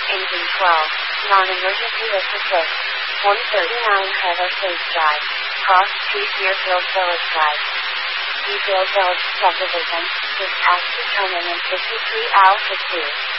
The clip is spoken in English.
Engine 12. Non-emergency lift assist. 139 Heather Place Drive. Cross Street near Field Village Drive. Field Village Subdivision. Dispatch to turn in 53 Alpha 2.